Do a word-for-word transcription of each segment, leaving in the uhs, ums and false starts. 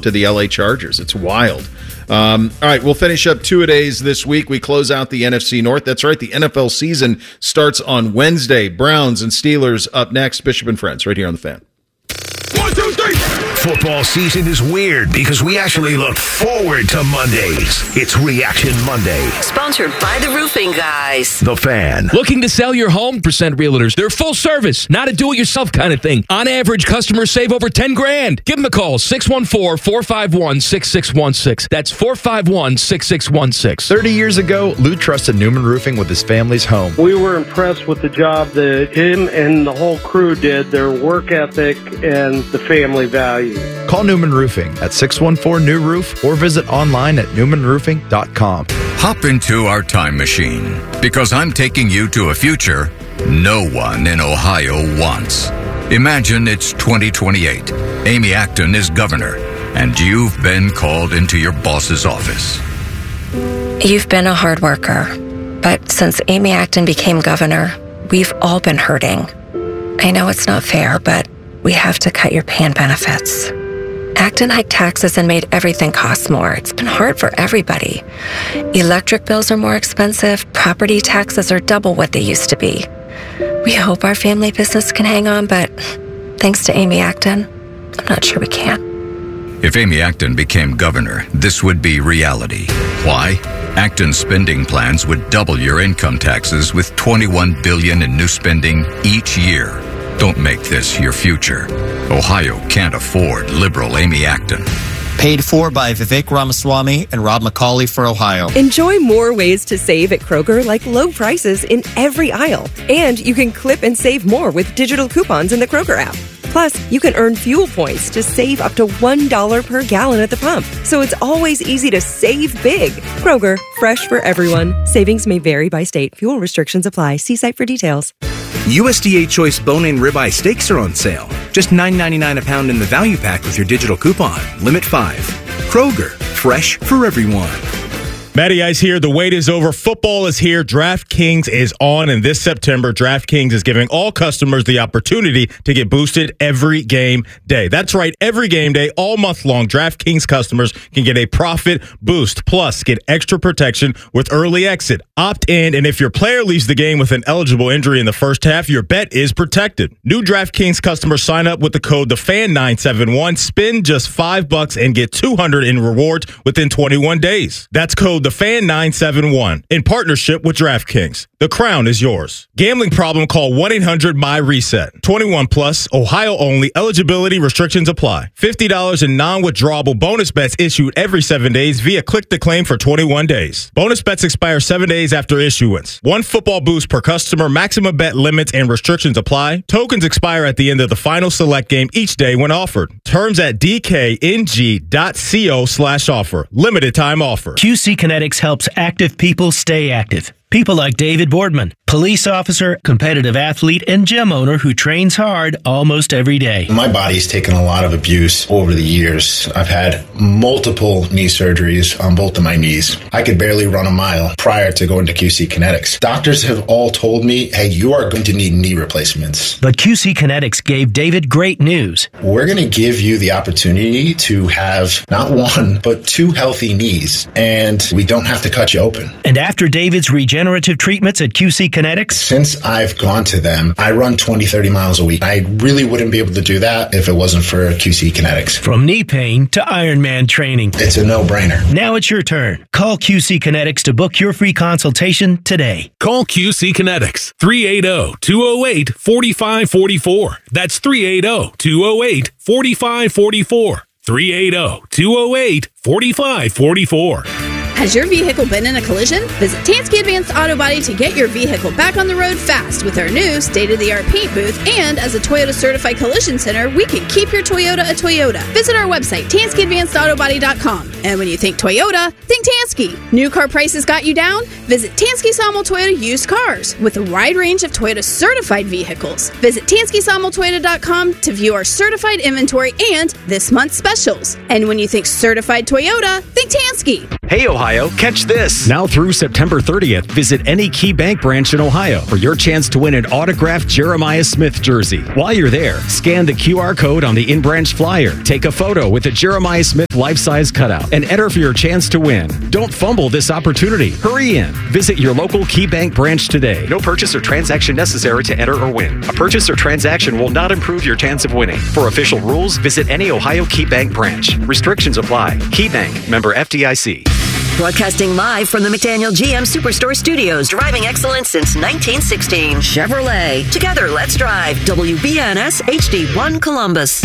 to the L A Chargers. It's wild. Um, all right, we'll finish up two-a-days this week. We close out the N F C North. That's right, the N F L season starts on Wednesday. Browns and Steelers up next. Bishop and Friends, right here on The Fan. One, two, three. Football season is weird because we actually look forward to Mondays. It's Reaction Monday. Sponsored by the Roofing Guys. The Fan. Looking to sell your home? Percent Realtors. They're full service, not a do-it-yourself kind of thing. On average, customers save over ten grand. Give them a call, six one four, four five one, six six one six. That's four five one, six six one six. thirty years ago, Lou trusted Newman Roofing with his family's home. We were impressed with the job that him and the whole crew did, their work ethic and the family value. Call Newman Roofing at six one four, new roof or visit online at newman roofing dot com. Hop into our time machine because I'm taking you to a future no one in Ohio wants. Imagine it's twenty twenty-eight. Amy Acton is governor, and you've been called into your boss's office. You've been a hard worker, but since Amy Acton became governor, we've all been hurting. I know it's not fair, but we have to cut your pay and benefits. Acton hiked taxes and made everything cost more. It's been hard for everybody. Electric bills are more expensive. Property taxes are double what they used to be. We hope our family business can hang on, but thanks to Amy Acton, I'm not sure we can. If Amy Acton became governor, this would be reality. Why? Acton's spending plans would double your income taxes with twenty-one billion dollars in new spending each year. Don't make this your future. Ohio can't afford liberal Amy Acton. Paid for by Vivek Ramaswamy and Rob McCauley for Ohio. Enjoy more ways to save at Kroger, like low prices in every aisle. And you can clip and save more with digital coupons in the Kroger app. Plus, you can earn fuel points to save up to one dollar per gallon at the pump. So it's always easy to save big. Kroger, fresh for everyone. Savings may vary by state. Fuel restrictions apply. See site for details. U S D A Choice bone-in ribeye steaks are on sale. Just nine ninety-nine a pound in the value pack with your digital coupon. Limit five. Kroger, fresh for everyone. Matty Ice here. The wait is over. Football is here. DraftKings is on, and this September, DraftKings is giving all customers the opportunity to get boosted every game day. That's right, every game day, all month long, DraftKings customers can get a profit boost. Plus, get extra protection with early exit. Opt in, and if your player leaves the game with an eligible injury in the first half, your bet is protected. New DraftKings customers sign up with the code the fan nine seven one, spend just five bucks, and get two hundred in rewards within twenty-one days. That's code the fan nine seven one in partnership with DraftKings. The crown is yours. Gambling problem? Call one eight hundred M Y reset. twenty-one plus, Ohio only. Eligibility restrictions apply. fifty dollars in non-withdrawable bonus bets issued every seven days via click to claim for twenty-one days. Bonus bets expire seven days after issuance. One football boost per customer. Maximum bet limits and restrictions apply. Tokens expire at the end of the final select game each day when offered. Terms at dkng.co slash offer. Limited time offer. Q C Kinetics helps active people stay active. People like David Boardman, police officer, competitive athlete, and gym owner who trains hard almost every day. My body's taken a lot of abuse over the years. I've had multiple knee surgeries on both of my knees. I could barely run a mile prior to going to Q C Kinetics. Doctors have all told me, hey, you are going to need knee replacements. But Q C Kinetics gave David great news. We're going to give you the opportunity to have not one, but two healthy knees, and we don't have to cut you open. And after David's regeneration, Regenerative treatments at Q C Kinetics? Since I've gone to them, I run twenty, thirty miles a week. I really wouldn't be able to do that if it wasn't for Q C Kinetics. From knee pain to Ironman training. It's a no-brainer. Now it's your turn. Call Q C Kinetics to book your free consultation today. Call Q C Kinetics, three eight zero, two zero eight, four five four four. That's three eight zero, two zero eight, four five four four. three eight zero, two zero eight, four five four four. Has your vehicle been in a collision? Visit Tansky Advanced Auto Body to get your vehicle back on the road fast with our new state-of-the-art paint booth. And as a Toyota Certified Collision Center, we can keep your Toyota a Toyota. Visit our website, tansky advanced auto body dot com. And when you think Toyota, think Tansky. New car prices got you down? Visit Tansky Sawmill Toyota Used Cars with a wide range of Toyota certified vehicles. Visit tansky sawmill toyota dot com to view our certified inventory and this month's specials. And when you think certified Toyota, think Tansky. Hey, Ohio, catch this. Now through September thirtieth, visit any Key Bank branch in Ohio for your chance to win an autographed Jeremiah Smith jersey. While you're there, scan the Q R code on the in-branch flyer, take a photo with a Jeremiah Smith life-size cutout, and enter for your chance to win. Don't fumble this opportunity. Hurry in. Visit your local Key Bank branch today. No purchase or transaction necessary to enter or win. A purchase or transaction will not improve your chance of winning. For official rules, visit any Ohio Key Bank branch. Restrictions apply. Key Bank, member F D I C. Broadcasting live from the McDaniel G M Superstore Studios, driving excellence since nineteen sixteen. Chevrolet. Together, let's drive. W B N S H D one Columbus.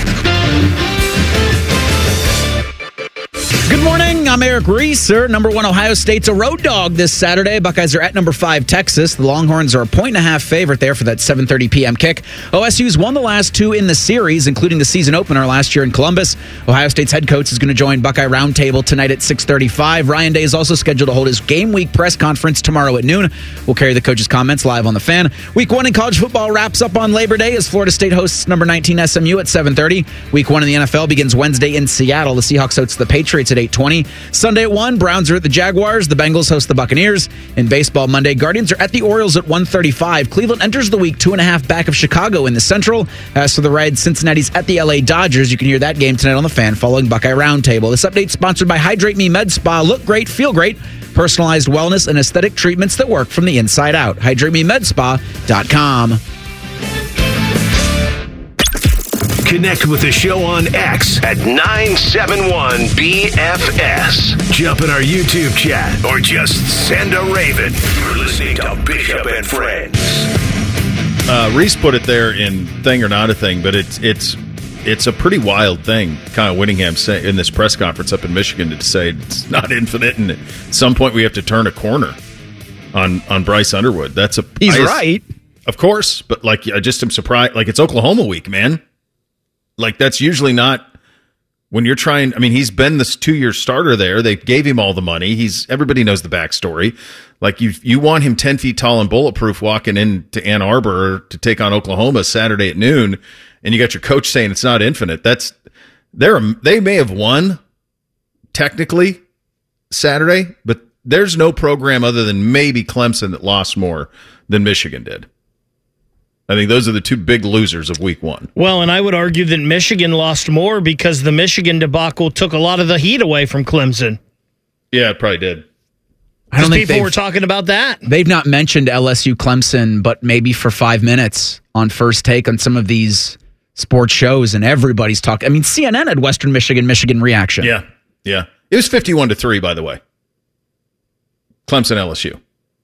Good morning. I'm Eric Reeser. Number one, Ohio State's a road dog this Saturday. Buckeyes are at number five, Texas. The Longhorns are a point and a half favorite there for that seven thirty p.m. kick. O S U's won the last two in the series, including the season opener last year in Columbus. Ohio State's head coach is going to join Buckeye Roundtable tonight at six thirty-five. Ryan Day is also scheduled to hold his game week press conference tomorrow at noon. We'll carry the coach's comments live on the Fan. Week one in college football wraps up on Labor Day as Florida State hosts number nineteen S M U at seven thirty. Week one in the N F L begins Wednesday in Seattle. The Seahawks host the Patriots at eight twenty. Sunday at one, Browns are at the Jaguars. The Bengals host the Buccaneers. In baseball Monday, Guardians are at the Orioles at one thirty-five. Cleveland enters the week two and a half back of Chicago in the Central. As for the Reds, Cincinnati's at the L A Dodgers. You can hear that game tonight on the Fan following Buckeye Roundtable. This update sponsored by Hydrate Me Med Spa. Look great, feel great. Personalized wellness and aesthetic treatments that work from the inside out. hydrate me med spa dot com. Connect with the show on X at nine seven one B F S. Jump in our YouTube chat or just send a raven. You're listening to Bishop and Friends. Uh, Reese put it there in Thing or Not a Thing, but it's it's it's a pretty wild thing. Kyle Whittingham say, in this press conference up in Michigan to say it's not infinite, and at some point we have to turn a corner on on Bryce Underwood. That's a he's I, right, of course, but like I just am surprised. Like it's Oklahoma week, man. Like, that's usually not when you're trying. I mean, he's been this two-year starter there. They gave him all the money. He's everybody knows the backstory. Like, you you want him ten feet tall and bulletproof walking into Ann Arbor to take on Oklahoma Saturday at noon, and you got your coach saying it's not infinite. That's they're they may have won technically Saturday, but there's no program other than maybe Clemson that lost more than Michigan did. I think those are the two big losers of week one. Well, and I would argue that Michigan lost more because the Michigan debacle took a lot of the heat away from Clemson. Yeah, it probably did. I don't think people were talking about that. They've not mentioned L S U Clemson, but maybe for five minutes on First Take on some of these sports shows, and everybody's talking. I mean, C N N had Western Michigan, Michigan reaction. Yeah, yeah. It was fifty-one to three, by the way. Clemson L S U.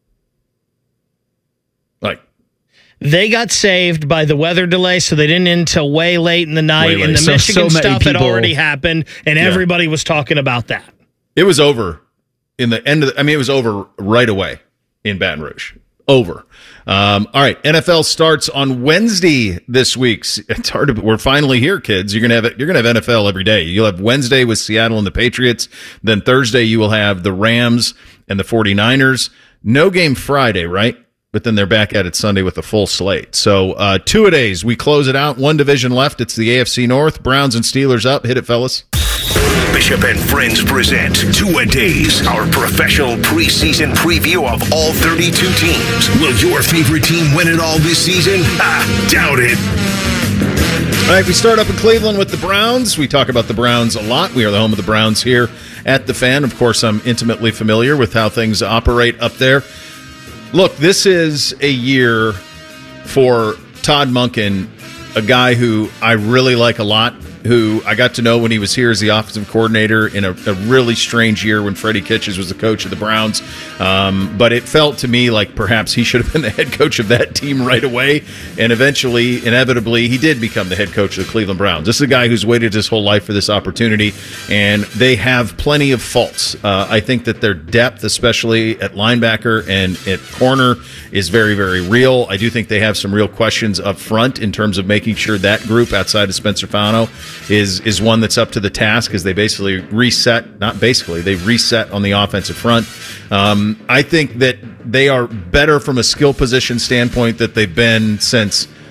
Like, they got saved by the weather delay, so they didn't end until way late in the night, and the so, Michigan so stuff people, had already happened, and yeah. everybody was talking about that. It was over in the end of the, I mean, it was over right away in Baton Rouge. Over. Um, all right, N F L starts on Wednesday this week. It's hard to. We're finally here, kids. You're gonna have you're gonna have N F L every day. You'll have Wednesday with Seattle and the Patriots. Then Thursday you will have the Rams and the 49ers. No game Friday, right? But then they're back at it Sunday with a full slate. So uh, two-a-days. We close it out. One division left. It's the A F C North. Browns and Steelers up. Hit it, fellas. Bishop and Friends present Two-A-Days, our professional preseason preview of all thirty-two teams. Will your favorite team win it all this season? Ah, doubt it. All right, we start up in Cleveland with the Browns. We talk about the Browns a lot. We are the home of the Browns here at the Fan. Of course, I'm intimately familiar with how things operate up there. Look, this is a year for Todd Monken, a guy who I really like a lot, who I got to know when he was here as the offensive coordinator in a, a really strange year when Freddie Kitchens was the coach of the Browns. Um, but it felt to me like perhaps he should have been the head coach of that team right away. And eventually, inevitably, he did become the head coach of the Cleveland Browns. This is a guy who's waited his whole life for this opportunity, and they have plenty of faults. Uh, I think that their depth, especially at linebacker and at corner, is very, very real. I do think they have some real questions up front in terms of making sure that group outside of Spencer Fano is is one that's up to the task, as they basically reset, not basically, they reset on the offensive front. Um, I think that they are better from a skill position standpoint that they've been since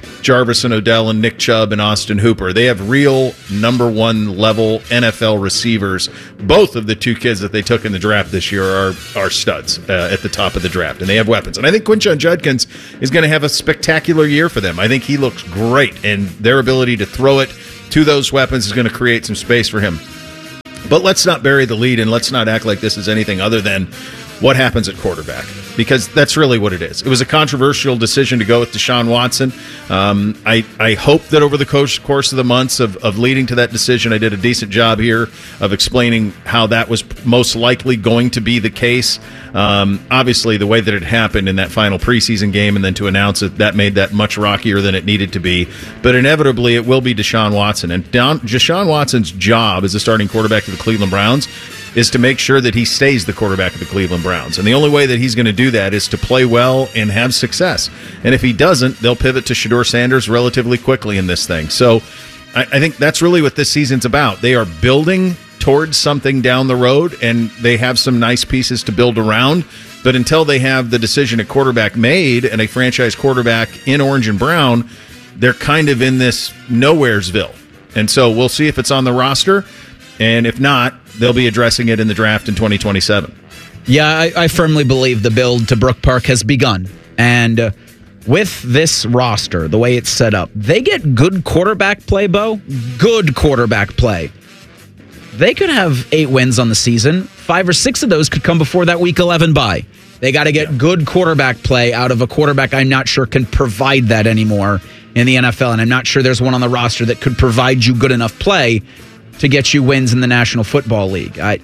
Jarvis and Odell and Nick Chubb and Austin Hooper. They have real number one level N F L receivers. Both of the two kids that they took in the draft this year are are studs uh, at the top of the draft, and they have weapons. And I think Quinshon Judkins is going to have a spectacular year for them. I think he looks great, and their ability to throw it to those weapons is going to create some space for him. But let's not bury the lead, and let's not act like this is anything other than what happens at quarterback, because that's really what it is. It was a controversial decision to go with Deshaun Watson. Um, I, I hope that over the course, course of the months of, of leading to that decision, I did a decent job here of explaining how that was most likely going to be the case. Um, obviously, the way that it happened in that final preseason game and then to announce it, that made that much rockier than it needed to be. But inevitably, it will be Deshaun Watson. And Don, Deshaun Watson's job as a starting quarterback of the Cleveland Browns is to make sure that he stays the quarterback of the Cleveland Browns. And the only way that he's going to do that is to play well and have success. And if he doesn't, they'll pivot to Shedeur Sanders relatively quickly in this thing. So I, I think that's really what this season's about. They are building towards something down the road, and they have some nice pieces to build around. But until they have the decision at quarterback made and a franchise quarterback in orange and brown, they're kind of in this nowheresville. And so we'll see if it's on the roster. And if not, they'll be addressing it in the draft in twenty twenty-seven. Yeah, I, I firmly believe the build to Brook Park has begun. And uh, with this roster, the way it's set up, they get good quarterback play, Bo. Good quarterback play. They could have eight wins on the season. Five or six of those could come before that week eleven bye. They got to get yeah. good quarterback play out of a quarterback I'm not sure can provide that anymore in the N F L. And I'm not sure there's one on the roster that could provide you good enough play to get you wins in the National Football League. I,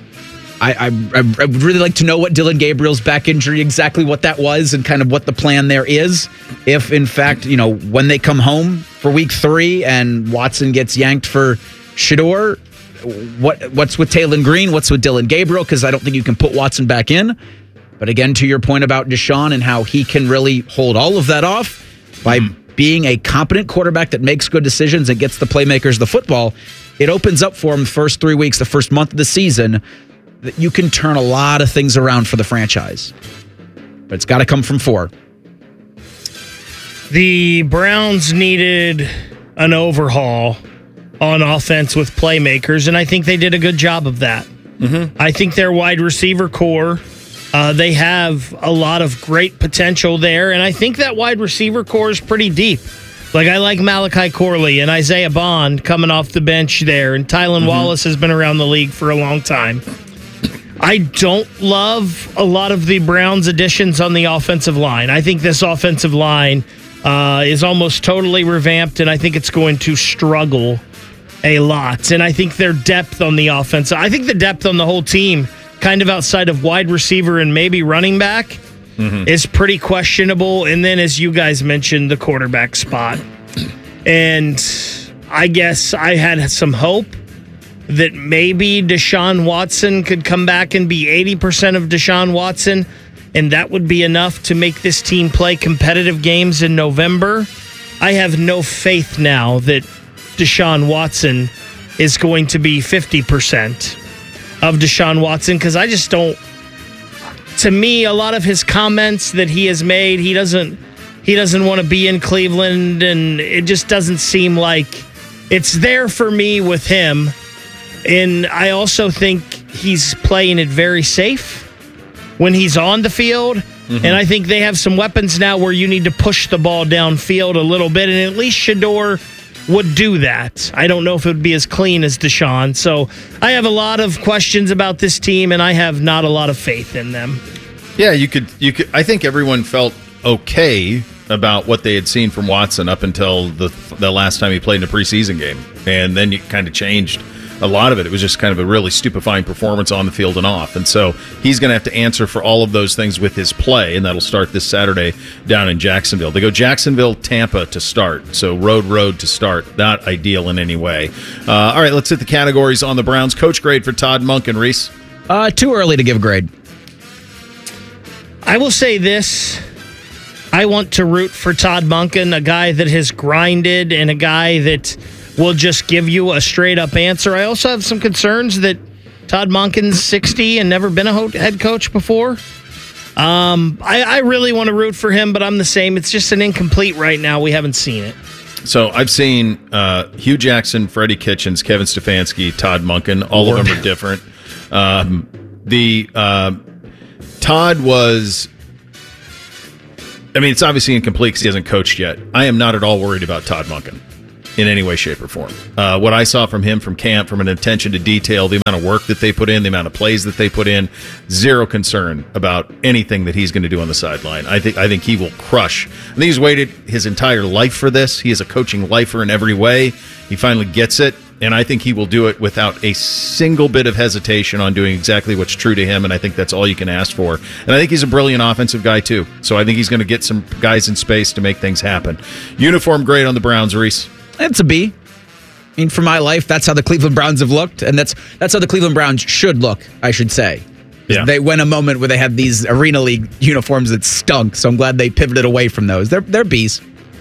I, I, I would really like to know what Dylan Gabriel's back injury, exactly what that was and kind of what the plan there is. If, in fact, you know, when they come home for week three and Watson gets yanked for Shedeur, what, what's with Taylon Green? What's with Dylan Gabriel? Because I don't think you can put Watson back in. But again, to your point about Deshaun and how he can really hold all of that off by mm. being a competent quarterback that makes good decisions and gets the playmakers the football, it opens up for him the first three weeks, the first month of the season, that you can turn a lot of things around for the franchise. But it's got to come from four. The Browns needed an overhaul on offense with playmakers, and I think they did a good job of that. Mm-hmm. I think their wide receiver core, uh, they have a lot of great potential there, and I think that wide receiver core is pretty deep. Like, I like Malachi Corley and Isaiah Bond coming off the bench there, and Tylan mm-hmm. Wallace has been around the league for a long time. I don't love a lot of the Browns' additions on the offensive line. I think this offensive line uh, is almost totally revamped, and I think it's going to struggle a lot. And I think their depth on the offense, I think the depth on the whole team, kind of outside of wide receiver and maybe running back, mm-hmm. is pretty questionable. And then, as you guys mentioned, the quarterback spot. And I guess I had some hope that maybe Deshaun Watson could come back and be eighty percent of Deshaun Watson, and that would be enough to make this team play competitive games in November. I have no faith now that Deshaun Watson is going to be fifty percent of Deshaun Watson, because I just don't. To me, a lot of his comments that he has made, he doesn't he doesn't want to be in Cleveland, and it just doesn't seem like it's there for me with him. And I also think he's playing it very safe when he's on the field. Mm-hmm. And I think they have some weapons now where you need to push the ball downfield a little bit, and at least Shedeur would do that. I don't know if it would be as clean as Deshaun. So I have a lot of questions about this team, and I have not a lot of faith in them. Yeah, you could. You could. I think everyone felt okay about what they had seen from Watson up until the the last time he played in a preseason game, and then you kind of changed a lot of it. It was just kind of a really stupefying performance on the field and off. And so he's going to have to answer for all of those things with his play, and that'll start this Saturday down in Jacksonville. They go Jacksonville, Tampa to start. So road, road to start. Not ideal in any way. Uh, all right, let's hit the categories on the Browns. Coach grade for Todd Monken, Reese? Uh, too early to give a grade. I will say this. I want to root for Todd Monken, a guy that has grinded and a guy that will just give you a straight-up answer. I also have some concerns that Todd Monken's sixty and never been a head coach before. Um, I, I really want to root for him, but I'm the same. It's just an incomplete right now. We haven't seen it. So I've seen uh, Hugh Jackson, Freddie Kitchens, Kevin Stefanski, Todd Monken. All Lord. of them are different. Um, the uh, Todd was... I mean, it's obviously incomplete because he hasn't coached yet. I am not at all worried about Todd Monken in any way, shape, or form. Uh, what I saw from him from camp, from an attention to detail, the amount of work that they put in, the amount of plays that they put in, zero concern about anything that he's going to do on the sideline. I think I think he will crush. I think he's waited his entire life for this. He is a coaching lifer in every way. He finally gets it, and I think he will do it without a single bit of hesitation on doing exactly what's true to him, and I think that's all you can ask for. And I think he's a brilliant offensive guy, too. So I think he's going to get some guys in space to make things happen. Uniform grade on the Browns, Reese. It's a B. I mean, for my life, that's how the Cleveland Browns have looked, and that's that's how the Cleveland Browns should look, I should say. Yeah. They went a moment where they had these Arena League uniforms that stunk, so I'm glad they pivoted away from those. They're they're B's.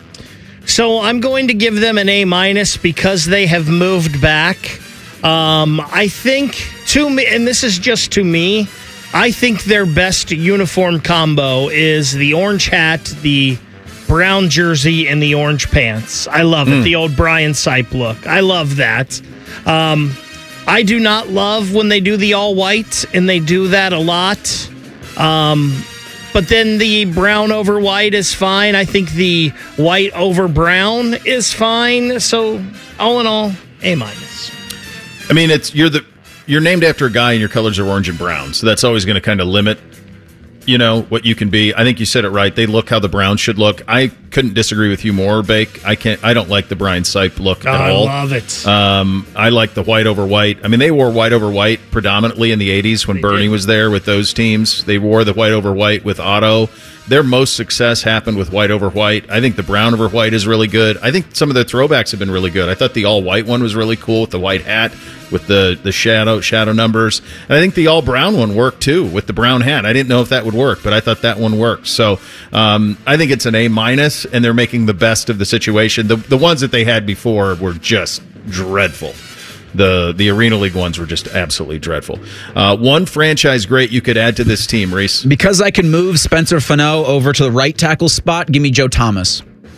So I'm going to give them an A minus because they have moved back. Um, I think to me, and this is just to me, I think their best uniform combo is the orange hat, the brown jersey, and the orange pants. I love it. Mm. The old Brian Sipe look. I love that. Um, I do not love when they do the all white, and they do that a lot. Um, but then the brown over white is fine. I think the white over brown is fine. So all in all, A minus. I mean, it's you're the you're named after a guy, and your colors are orange and brown, so that's always going to kind of limit, you know, what you can be. I think you said it right. They look how the Browns should look. I couldn't disagree with you more, Bake. I can't. I don't like the Brian Sipe look oh, at all. I love it. Um, I like the white over white. I mean, they wore white over white predominantly in the eighties when they Bernie did. was there with those teams. They wore the white over white with Otto. Their most success happened with white over white. I think the brown over white is really good. I think some of their throwbacks have been really good. I thought the all white one was really cool with the white hat, with the, the shadow shadow numbers. And I think the all brown one worked too with the brown hat. I didn't know if that would work, but I thought that one worked. So um, I think it's an A minus, and they're making the best of the situation. The the ones that they had before were just dreadful. The the Arena League ones were just absolutely dreadful. Uh, one franchise great you could add to this team, Reese. Because I can move Spencer Fano over to the right tackle spot, give me Joe Thomas.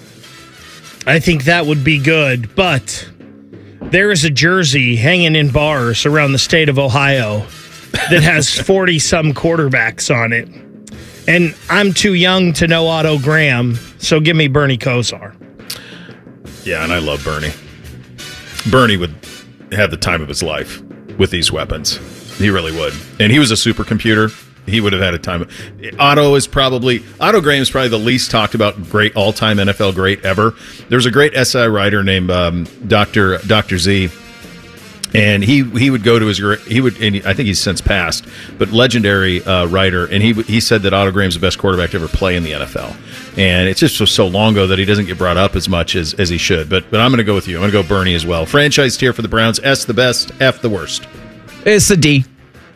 I think that would be good, but there is a jersey hanging in bars around the state of Ohio that has forty-some quarterbacks on it. And I'm too young to know Otto Graham, so give me Bernie Kosar. Yeah, and I love Bernie. Bernie would have the time of his life with these weapons. He really would. And he was a supercomputer. He would have had a time. Otto is probably, Otto Graham is probably the least talked about great all-time N F L great ever. There's a great S I writer named um, Doctor Doctor Z, and he he would go to his, he would, and I think he's since passed, but legendary uh, writer, and he he said that Otto Graham's the best quarterback to ever play in the N F L. And it's just so, so long ago that he doesn't get brought up as much as, as he should. But but I'm going to go with you. I'm going to go Bernie as well. Franchise tier for the Browns. S the best, F the worst. It's a D.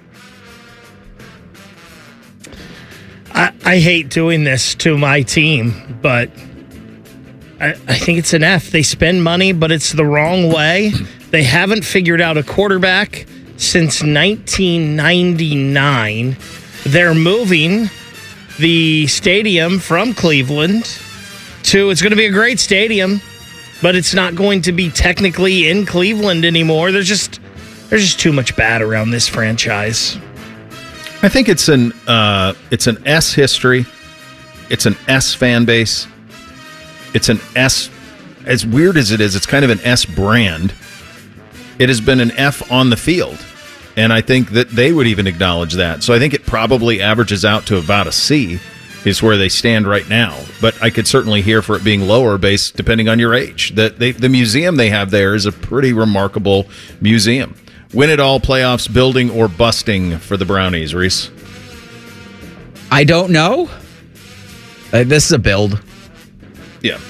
I, I hate doing this to my team, but I, I think it's an F. They spend money, but it's the wrong way. They haven't figured out a quarterback since nineteen ninety-nine. They're moving the stadium from Cleveland to, it's going to be a great stadium, but it's not going to be technically in Cleveland anymore. There's just there's just too much bad around this franchise. I think it's an uh, it's an S history. It's an S fan base. It's an S, as weird as it is, it's kind of an S brand. It has been an F on the field. And I think that they would even acknowledge that. So I think it probably averages out to about a C is where they stand right now. But I could certainly hear for it being lower based depending on your age. The, they, the museum they have there is a pretty remarkable museum. Win it all playoffs, building or busting for the Brownies, Reese? I don't know. Uh, this is a build. Yeah.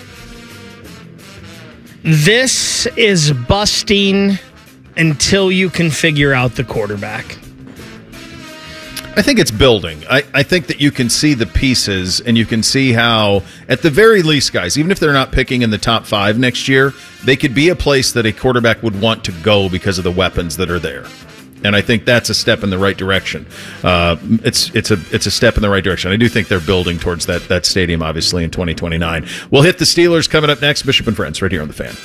This is busting until you can figure out the quarterback. I think it's building. I, I think that you can see the pieces, and you can see how, at the very least, guys, even if they're not picking in the top five next year, they could be a place that a quarterback would want to go because of the weapons that are there. And I think that's a step in the right direction. Uh, it's it's a it's a step in the right direction. I do think they're building towards that that stadium, obviously, in twenty twenty-nine. We'll hit the Steelers coming up next. Bishop and Friends, right here on The Fan.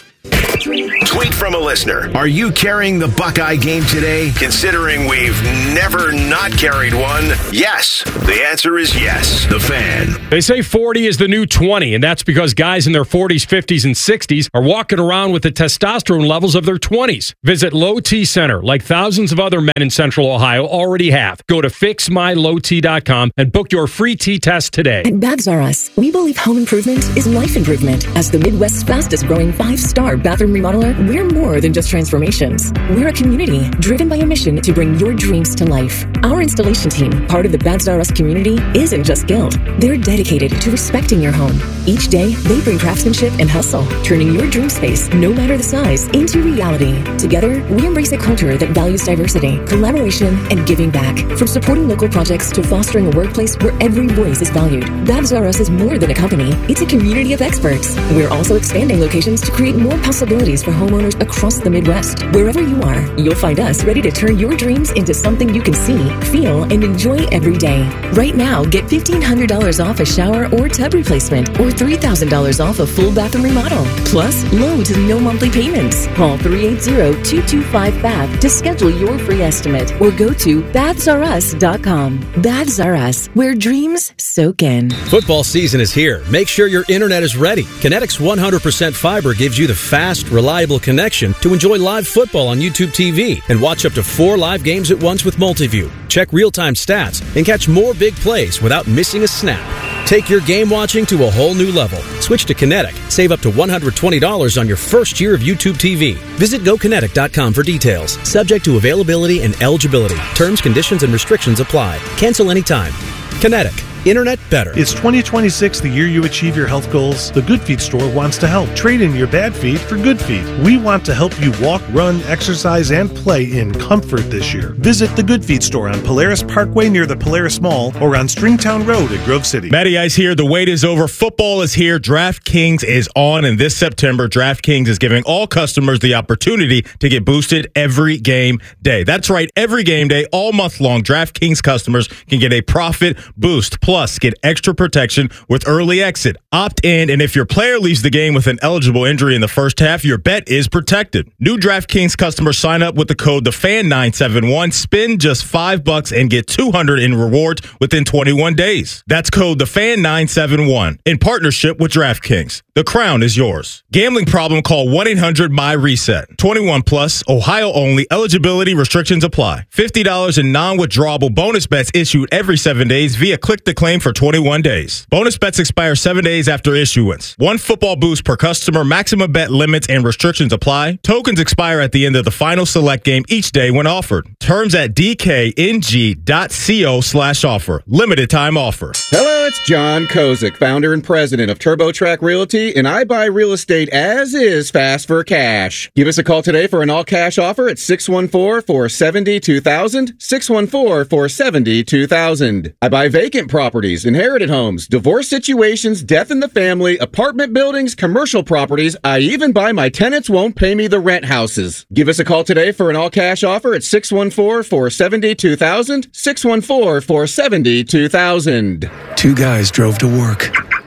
Tweet from a listener. Are you carrying the Buckeye game today? Considering we've never not carried one, yes. The answer is yes. The Fan. They say forty is the new twenty, and that's because guys in their forties, fifties, and sixties are walking around with the testosterone levels of their twenties. Visit Low T Center, like thousands of other men in Central Ohio already have. Go to fix my low t dot com and book your free T test today. At Babs R Us, we believe home improvement is life improvement. As the Midwest's fastest growing five-star bathroom remodeler, we're more than just transformations. We're a community driven by a mission to bring your dreams to life. Our installation team, part of the Babs R Us community, isn't just skilled. They're dedicated to respecting your home. Each day, they bring craftsmanship and hustle, turning your dream space, no matter the size, into reality. Together, we embrace a culture that values diversity, collaboration, and giving back. From supporting local projects to fostering a workplace where every voice is valued. Babs R Us is more than a company. It's a community of experts. We're also expanding locations to create more possibilities for homeowners across the Midwest. Wherever you are, you'll find us ready to turn your dreams into something you can see, feel, and enjoy every day. Right now, get fifteen hundred dollars off a shower or tub replacement or three thousand dollars off a full bathroom remodel. Plus, low to no monthly payments. Call three eight zero, two two five, B A B to schedule your free estimate or go to baths r us dot com. Baths R Us, where dreams soak in. Football season is here. Make sure your internet is ready. Kinetics one hundred percent fiber gives you the fast, reliable connection to enjoy live football on YouTube T V and watch up to four live games at once with Multiview. Check real-time stats and catch more big plays without missing a snap. Take your game watching to a whole new level. Switch to Kinetic. Save up to one hundred twenty dollars on your first year of YouTube T V. Visit go kinetic dot com for details. Subject to availability and eligibility. Terms, conditions, and restrictions apply. Cancel anytime. Kinetic. Internet better. Is twenty twenty-six the year you achieve your health goals? The Good Feet store wants to help. Trade in your bad feet for good feet. We want to help you walk, run, exercise, and play in comfort this year. Visit the Good Feet store on Polaris Parkway near the Polaris Mall or on Stringtown Road at Grove City. Matty Ice here. The wait is over. Football is here. DraftKings is on, and this September, DraftKings is giving all customers the opportunity to get boosted every game day. That's right, every game day, all month long, DraftKings customers can get a profit boost. Plus, get extra protection with early exit. Opt in, and if your player leaves the game with an eligible injury in the first half, your bet is protected. New DraftKings customers sign up with the code the fan nine seven one, spend just five bucks and get two hundred in rewards within twenty-one days. That's code the fan nine seven one in partnership with DraftKings. The crown is yours. Gambling problem? Call one eight hundred M Y reset. twenty-one plus, Ohio only. Eligibility restrictions apply. fifty dollars in non-withdrawable bonus bets issued every seven days via click to claim for twenty-one days. Bonus bets expire seven days after issuance. One football boost per customer. Maximum bet limits and restrictions apply. Tokens expire at the end of the final select game each day when offered. Terms at d k n g dot co slash offer. Limited time offer. Hello, it's John Kozik, founder and president of TurboTrack Realty, and I buy real estate as is fast for cash. Give us a call today for an all-cash offer at six one four, four seven zero, two thousand, six one four, four seven zero, two thousand. I buy vacant properties, inherited homes, divorce situations, death in the family, apartment buildings, commercial properties. I even buy my tenants won't pay me the rent houses. Give us a call today for an all-cash offer at six one four, four seven zero, two thousand, six one four, four seven zero, two thousand. Two guys drove to work.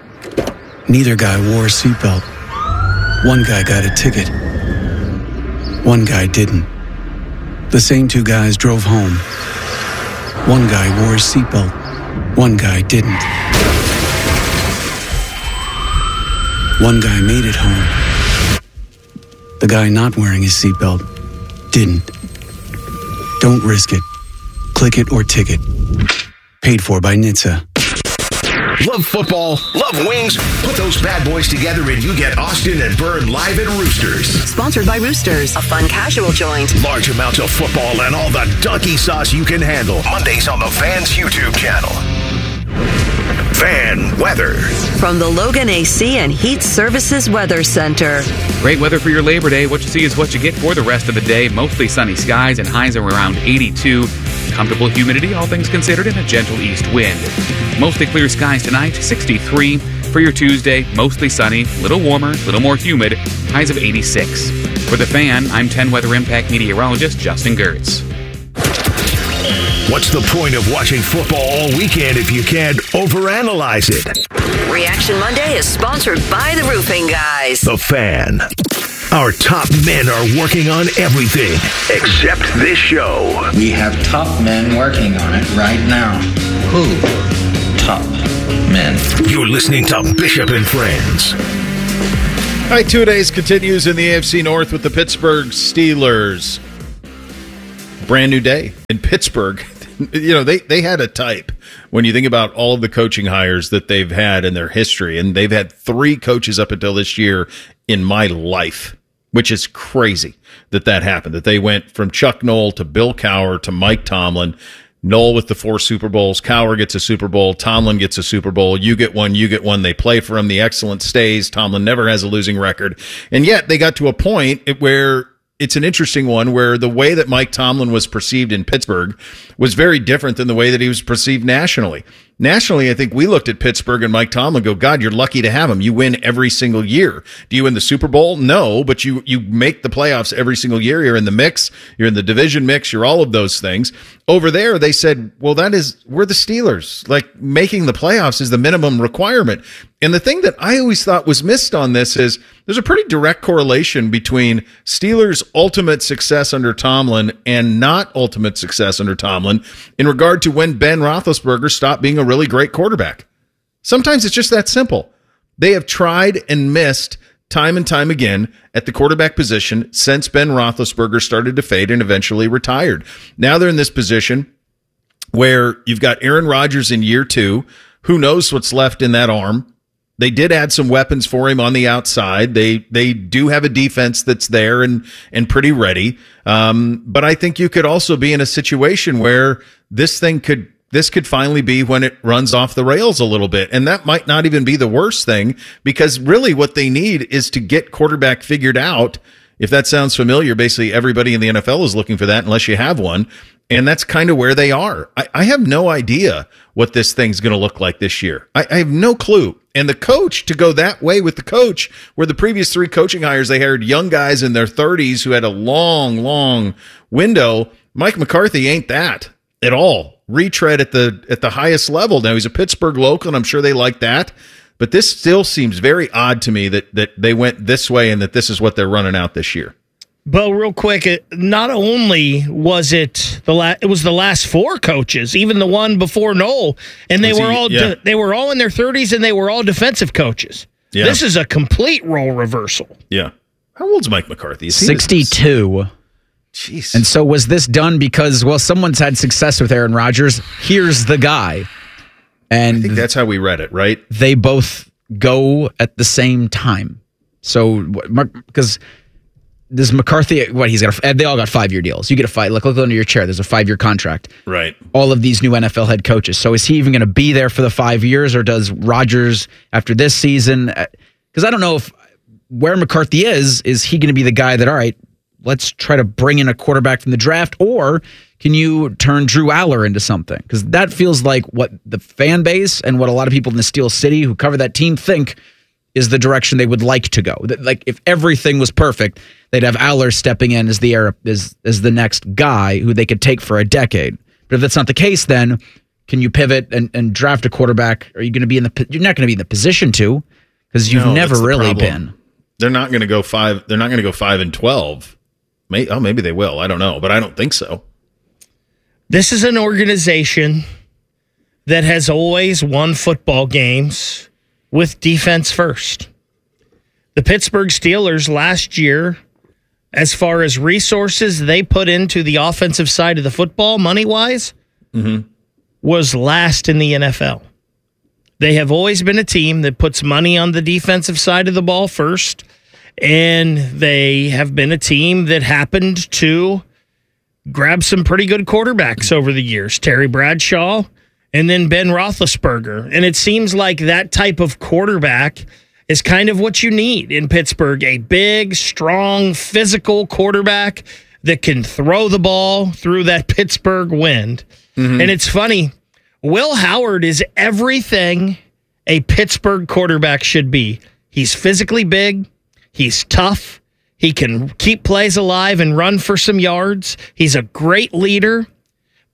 Neither guy wore a seatbelt. One guy got a ticket. One guy didn't. The same two guys drove home. One guy wore a seatbelt. One guy didn't. One guy made it home. The guy not wearing his seatbelt didn't. Don't risk it. Click it or ticket. Paid for by N H T S A. Love football? Love wings? Put those bad boys together and you get Austin and Byrne live at Roosters. Sponsored by Roosters, a fun casual joint. Large amounts of football and all the donkey sauce you can handle. Mondays on the Fan's YouTube channel. Fan weather. From the Logan A C and Heat Services Weather Center. Great weather for your Labor Day. What you see is what you get for the rest of the day. Mostly sunny skies and highs are around eighty-two. Comfortable humidity, all things considered, and a gentle east wind. Mostly clear skies tonight, sixty-three. For your Tuesday, mostly sunny, little warmer, little more humid, highs of eighty-six. For the Fan, I'm ten Weather Impact meteorologist Justin Gertz. What's the point of watching football all weekend if you can't overanalyze it? Reaction Monday is sponsored by the Roofing Guys. The Fan. Our top men are working on everything except this show. We have top men working on it right now. Who? Top men. You're listening to Bishop and Friends. All right, two-a-days continues in the A F C North with the Pittsburgh Steelers. Brand new day in Pittsburgh. You know, they, they had a type when you think about all of the coaching hires that they've had in their history. And they've had three coaches up until this year in my life, which is crazy that that happened, that they went from Chuck Noll to Bill Cowher to Mike Tomlin. Noll with the four Super Bowls, Cowher gets a Super Bowl, Tomlin gets a Super Bowl, you get one, you get one, they play for him, the excellence stays, Tomlin never has a losing record. And yet they got to a point where it's an interesting one where the way that Mike Tomlin was perceived in Pittsburgh was very different than the way that he was perceived nationally. Nationally, I think we looked at Pittsburgh and Mike Tomlin and go, God, you're lucky to have him. You win every single year. Do you win the Super Bowl? No, but you you make the playoffs every single year. You're in the mix. You're in the division mix. You're all of those things. Over there, they said, well, that is, we're the Steelers. Like, making the playoffs is the minimum requirement. And the thing that I always thought was missed on this is there's a pretty direct correlation between Steelers' ultimate success under Tomlin and not ultimate success under Tomlin in regard to when Ben Roethlisberger stopped being a really great quarterback. Sometimes it's just that simple. They have tried and missed time and time again at the quarterback position since Ben Roethlisberger started to fade and eventually retired. Now they're in this position where you've got Aaron Rodgers in year two. Who knows what's left in that arm? They did add some weapons for him on the outside. They they do have a defense that's there and and pretty ready. Um, but I think you could also be in a situation where this thing could this could finally be when it runs off the rails a little bit. And that might not even be the worst thing, because really what they need is to get quarterback figured out. If that sounds familiar, basically everybody in the N F L is looking for that unless you have one. And that's kind of where they are. I, I have no idea what this thing's going to look like this year. I, I have no clue. And the coach, to go that way with the coach, where the previous three coaching hires, they hired young guys in their thirties who had a long, long window. Mike McCarthy ain't that at all. Retread at the at the highest level. Now, he's a Pittsburgh local, and I'm sure they like that. But this still seems very odd to me that that they went this way and that this is what they're running out this year. Bo, real quick, it, not only was it the la- it was the last four coaches, even the one before Noll, and they was were he, all yeah. de- they were all in their thirties, and they were all defensive coaches. Yeah. This is a complete role reversal. Yeah. How old's Mike McCarthy? sixty-two. Jeez. And so was this done because, well, someone's had success with Aaron Rodgers. Here's the guy. And I think that's how we read it, right? They both go at the same time. So, because this McCarthy, what he's got, a, they all got five-year deals. You get a five. Look, look under your chair. There's a five-year contract. Right. All of these new N F L head coaches. So is he even going to be there for the five years, or does Rodgers after this season? Because I don't know if where McCarthy is, is he going to be the guy that, all right, let's try to bring in a quarterback from the draft, or can you turn Drew Aller into something? Because that feels like what the fan base and what a lot of people in the Steel City who cover that team think is the direction they would like to go. Like, if everything was perfect, they'd have Aller stepping in as the era, as, as the next guy who they could take for a decade. But if that's not the case, then can you pivot and, and draft a quarterback? Are you going to be in the? You're not going to be in the position to, because you've no, never really been. They're not going to go five. They're not going to go five and twelve. May, oh, maybe they will. I don't know, but I don't think so. This is an organization that has always won football games with defense first. The Pittsburgh Steelers last year, as far as resources they put into the offensive side of the football, money-wise, mm-hmm. was last in the N F L. They have always been a team that puts money on the defensive side of the ball first, and they have been a team that happened to grab some pretty good quarterbacks over the years. Terry Bradshaw and then Ben Roethlisberger. And it seems like that type of quarterback is kind of what you need in Pittsburgh. A big, strong, physical quarterback that can throw the ball through that Pittsburgh wind. Mm-hmm. And it's funny, Will Howard is everything a Pittsburgh quarterback should be. He's physically big. He's tough. He can keep plays alive and run for some yards. He's a great leader.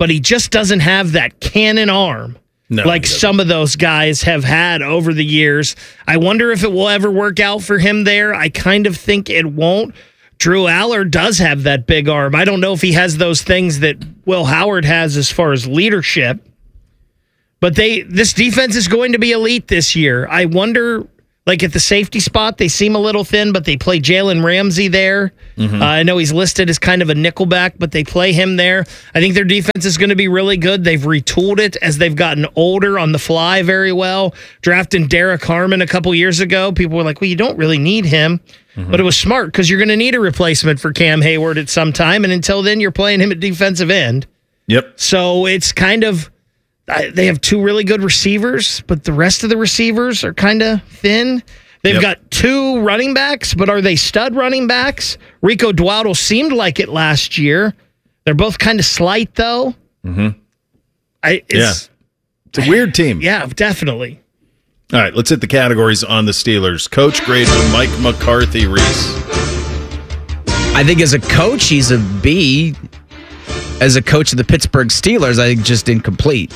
but he just doesn't have that cannon arm. No, like some of those guys have had over the years. I wonder if it will ever work out for him there. I kind of think it won't. Drew Aller does have that big arm. I don't know if he has those things that Will Howard has as far as leadership. But they this defense is going to be elite this year. I wonder, like at the safety spot, they seem a little thin, but they play Jalen Ramsey there. Mm-hmm. Uh, I know he's listed as kind of a nickelback, but they play him there. I think their defense is going to be really good. They've retooled it as they've gotten older on the fly very well. Drafting Derek Harmon a couple years ago, people were like, well, you don't really need him. Mm-hmm. But it was smart because you're going to need a replacement for Cam Hayward at some time, and until then, you're playing him at defensive end. Yep. So it's kind of, they have two really good receivers, but the rest of the receivers are kind of thin. They've yep. got two running backs, but are they stud running backs? Rico Dowdle seemed like it last year. They're both kind of slight, though. Mm-hmm. I, it's, yeah. It's a weird team. Yeah, definitely. All right, let's hit the categories on the Steelers. Coach grade for Mike McCarthy, Reese. I think as a coach, he's a B. As a coach of the Pittsburgh Steelers, I think just incomplete.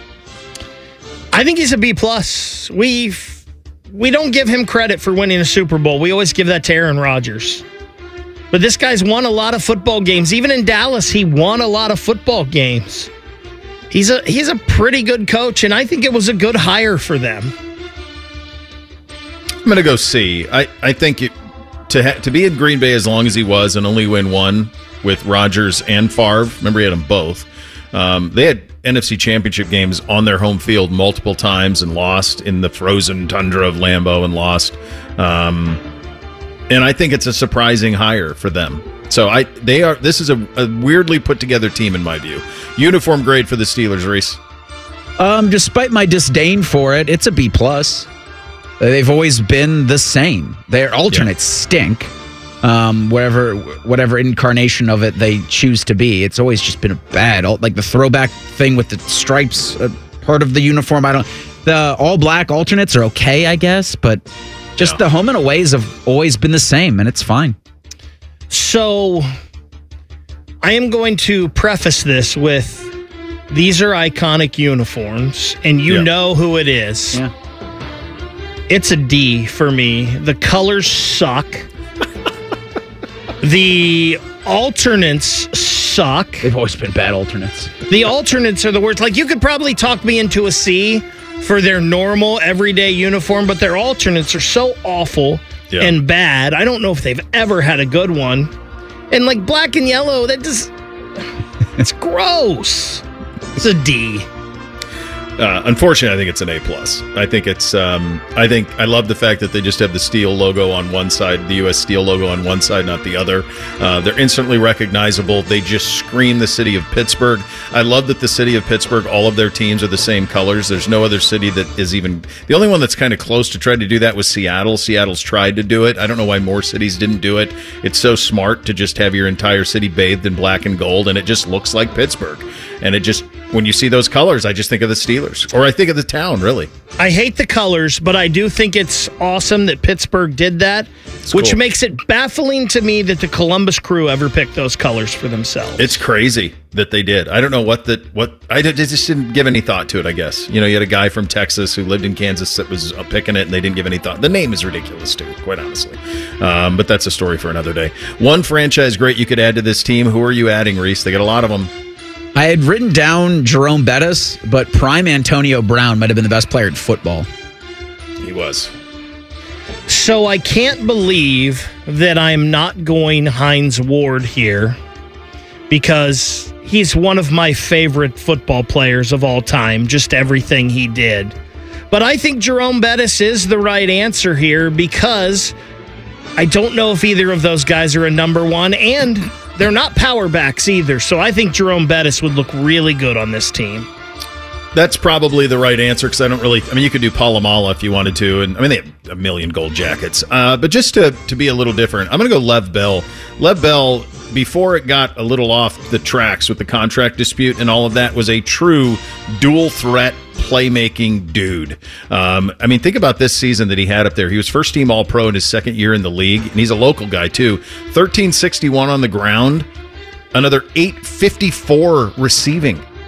I think he's a B plus. We we don't give him credit for winning a Super Bowl. We always give that to Aaron Rodgers. But this guy's won a lot of football games. Even in Dallas, he won a lot of football games. He's a he's a pretty good coach, and I think it was a good hire for them. I'm going to go C. I, I think it, to ha- to be in Green Bay as long as he was and only win one with Rodgers and Favre, remember he had them both, um, they had N F C Championship games on their home field multiple times and lost in the frozen tundra of Lambeau and lost. Um, and I think it's a surprising hire for them. So I they are. This is a, a weirdly put together team in my view. Uniform grade for the Steelers, Reese. Um, despite my disdain for it, it's a B plus. They've always been the same. Their alternates yeah. stink. Um, whatever whatever incarnation of it they choose to be, it's always just been a bad. Like the throwback thing with the stripes, uh, part of the uniform. I don't. The all black alternates are okay, I guess, but just yeah. the home and aways have always been the same, and it's fine. So, I am going to preface this with these are iconic uniforms, and you yeah. know who it is. Yeah. It's a D for me. The colors suck. The alternates suck. They've always been bad alternates. The alternates are the worst. Like, you could probably talk me into a C for their normal, everyday uniform, but their alternates are so awful yeah. and bad. I don't know if they've ever had a good one. And, like, black and yellow, that just... it's gross. It's a D. Uh, unfortunately, I think it's an A plus. I think it's. Um, I think I love the fact that they just have the Steel logo on one side, the U S Steel logo on one side, not the other. Uh, they're instantly recognizable. They just scream the city of Pittsburgh. I love that the city of Pittsburgh, all of their teams are the same colors. There's no other city that is even. The only one that's kind of close to trying to do that was Seattle. Seattle's tried to do it. I don't know why more cities didn't do it. It's so smart to just have your entire city bathed in black and gold, and it just looks like Pittsburgh. And it just, when you see those colors, I just think of the Steelers. Or I think of the town, really. I hate the colors, but I do think it's awesome that Pittsburgh did that, it's which cool. makes it baffling to me that the Columbus Crew ever picked those colors for themselves. It's crazy that they did. I don't know what the, what, I just didn't give any thought to it, I guess. You know, you had a guy from Texas who lived in Kansas that was picking it, and they didn't give any thought. The name is ridiculous, too, quite honestly. Um, but that's a story for another day. One franchise great you could add to this team. Who are you adding, Reese? They got a lot of them. I had written down Jerome Bettis, but prime Antonio Brown might have been the best player in football. He was. So I can't believe that I'm not going Hines Ward here because he's one of my favorite football players of all time, just everything he did. But I think Jerome Bettis is the right answer here because I don't know if either of those guys are a number one, and they're not power backs either, so I think Jerome Bettis would look really good on this team. That's probably the right answer because I don't really... I mean, you could do Palomala if you wanted to, and I mean, they have a million gold jackets. Uh, but just to, to be a little different, I'm going to go Lev Bell. Lev Bell, before it got a little off the tracks with the contract dispute and all of that, was a true dual-threat playmaking dude. Um, I mean, think about this season that he had up there. He was first-team All-Pro in his second year in the league, and he's a local guy, too. thirteen sixty-one on the ground, another eight fifty-four receiving.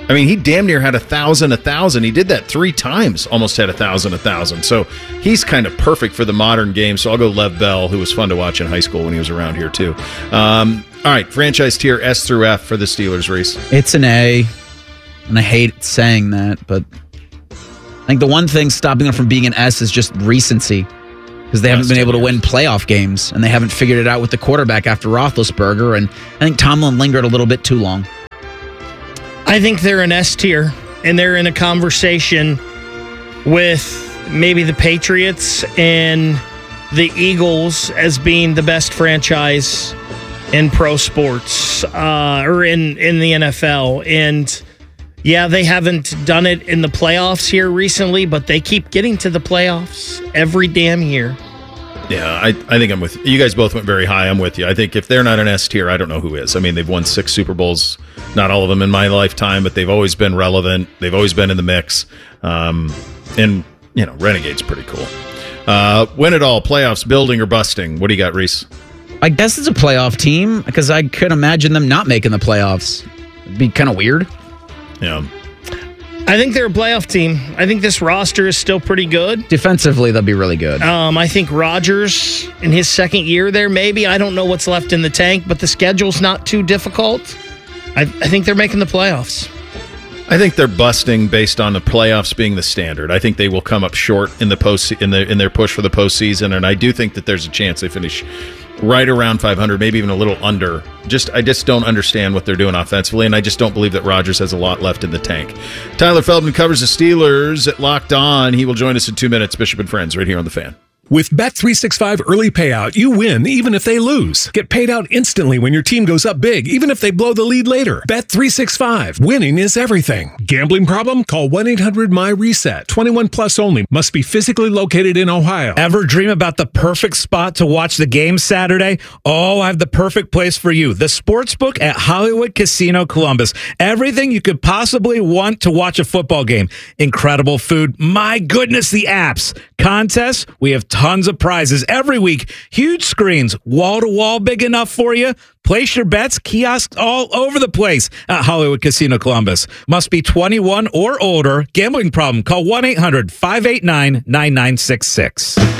I mean, he damn near had a thousand, a thousand. He did that three times, almost had a thousand, a thousand. So he's kind of perfect for the modern game. So I'll go Lev Bell, who was fun to watch in high school when he was around here too. Um, all right, franchise tier S through F for the Steelers, Reese. It's an A, and I hate saying that, but I think the one thing stopping them from being an S is just recency, because they haven't been able to win playoff games, and they haven't figured it out with the quarterback after Roethlisberger, and I think Tomlin lingered a little bit too long. I think they're an S tier, and they're in a conversation with maybe the Patriots and the Eagles as being the best franchise in pro sports, uh, or in, in the N F L. And yeah, they haven't done it in the playoffs here recently, but they keep getting to the playoffs every damn year. Yeah, I, I think I'm with you. You guys both went very high. I'm with you. I think if they're not an S tier, I don't know who is. I mean, they've won six Super Bowls, not all of them in my lifetime, but they've always been relevant. They've always been in the mix. Um, and, you know, Renegade's pretty cool. Uh, win it all, playoffs, building or busting. What do you got, Reese? I guess it's a playoff team, because I could imagine them not making the playoffs. It'd be kind of weird. Yeah. I think they're a playoff team. I think this roster is still pretty good. Defensively, they'll be really good. Um, I think Rodgers in his second year there, maybe. I don't know what's left in the tank, but the schedule's not too difficult. I, I think they're making the playoffs. I think they're busting based on the playoffs being the standard. I think they will come up short in the post in the in their push for the postseason, and I do think that there's a chance they finish right around five hundred, maybe even a little under. Just I just don't understand what they're doing offensively, and I just don't believe that Rodgers has a lot left in the tank. Tyler Feldman covers the Steelers at Locked On. He will join us in two minutes. Bishop and Friends, right here on The Fan. With Bet three sixty-five Early Payout, you win even if they lose. Get paid out instantly when your team goes up big, even if they blow the lead later. Bet three sixty-five. Winning is everything. Gambling problem? Call one eight hundred my reset. twenty-one plus only. Must be physically located in Ohio. Ever dream about the perfect spot to watch the game Saturday? Oh, I have the perfect place for you. The Sportsbook at Hollywood Casino Columbus. Everything you could possibly want to watch a football game. Incredible food. My goodness, the apps. Contests. We have tons of prizes every week. Huge screens, wall to wall, big enough for you. Place your bets, kiosks all over the place at Hollywood Casino Columbus. Must be twenty-one or older. Gambling problem? Call one eight hundred five eight nine nine nine six six. John's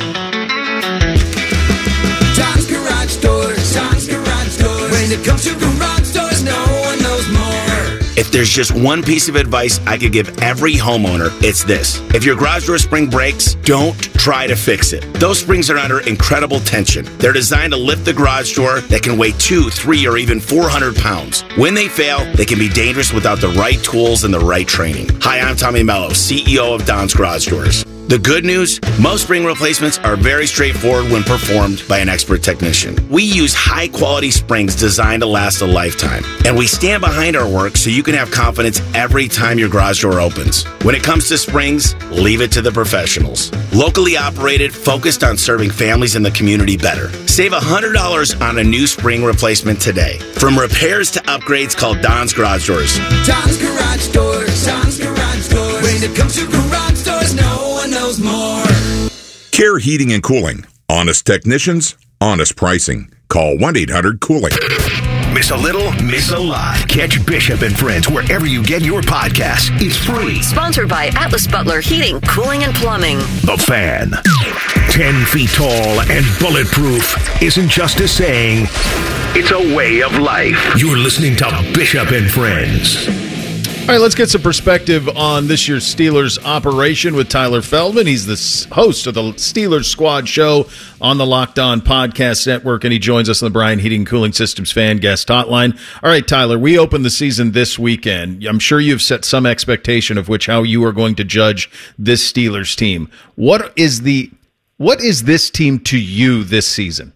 Garage Doors. John's Garage Doors. When it comes to garage doors, no one knows more. If there's just one piece of advice I could give every homeowner, it's this. If your garage door spring breaks, don't try to fix it. Those springs are under incredible tension. They're designed to lift the garage door that can weigh two, three, or even four hundred pounds. When they fail, they can be dangerous without the right tools and the right training. Hi, I'm Tommy Mello, C E O of Don's Garage Doors. The good news, most spring replacements are very straightforward when performed by an expert technician. We use high-quality springs designed to last a lifetime, and we stand behind our work so you can have confidence every time your garage door opens. When it comes to springs, leave it to the professionals. Locally operated, focused on serving families in the community better. Save one hundred dollars on a new spring replacement today. From repairs to upgrades, call Don's Garage Doors. Don's Garage Doors. Don's Garage Doors. When it comes to garage doors, no one knows more. Care Heating and Cooling. Honest technicians, honest pricing. Call one eight hundred cooling. Miss a little, miss a lot. Catch Bishop and Friends wherever you get your podcasts. It's free. Sponsored by Atlas Butler Heating, Cooling, and Plumbing. The Fan. Ten feet tall and bulletproof isn't just a saying, it's a way of life. You're listening to Bishop and Friends. All right, let's get some perspective on this year's Steelers operation with Tyler Feldman. He's the host of the Steelers Squad show on the Locked On Podcast Network, and he joins us on the Brian Heating Cooling Systems Fan Guest Hotline. All right, Tyler, we open the season this weekend. I'm sure you've set some expectation of which how you are going to judge this Steelers team. What is the what is this team to you this season?